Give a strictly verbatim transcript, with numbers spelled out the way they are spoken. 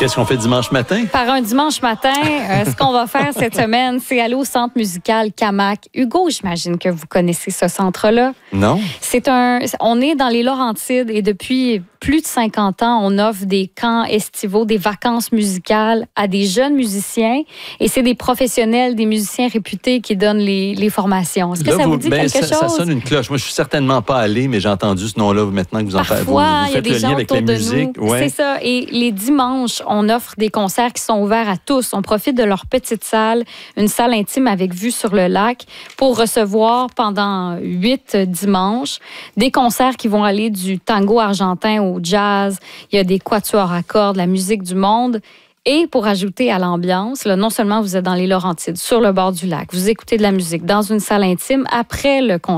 qu'est-ce qu'on fait dimanche matin? Par un dimanche matin, euh, ce qu'on va faire cette semaine, c'est aller au centre musical Camac. Hugo, j'imagine que vous connaissez ce centre-là. Non. C'est un, on est dans les Laurentides et depuis plus de cinquante ans, on offre des camps estivaux, des vacances musicales à des jeunes musiciens et c'est des professionnels, des musiciens réputés qui donnent les, les formations. Est-ce que là, ça vous, vous dit ben, quelque ça, chose? Ça sonne une cloche. Moi, je suis certainement pas allé, mais j'ai entendu ce nom-là maintenant que vous en parlez. Vous, Parfois, vous il y a faites des le lien gens avec autour la de musique. nous. Ouais. C'est ça. Et les dimanches, on offre des concerts qui sont ouverts à tous. On profite de leur petite salle, une salle intime avec vue sur le lac, pour recevoir pendant huit dimanches des concerts qui vont aller du tango argentin au jazz. Il y a des quatuors à cordes, la musique du monde. Et pour ajouter à l'ambiance, là, non seulement vous êtes dans les Laurentides, sur le bord du lac, vous écoutez de la musique dans une salle intime après le concert.